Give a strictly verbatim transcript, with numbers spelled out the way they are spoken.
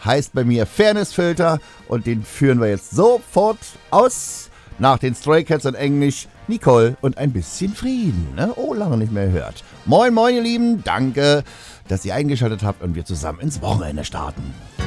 heißt bei mir Fairnessfilter und den führen wir jetzt sofort aus. Nach den Stray Cats in Englisch Nicole und ein bisschen Frieden. Ne? Oh, lange nicht mehr gehört. Moin, moin, ihr Lieben. Danke, dass ihr eingeschaltet habt und wir zusammen ins Wochenende starten.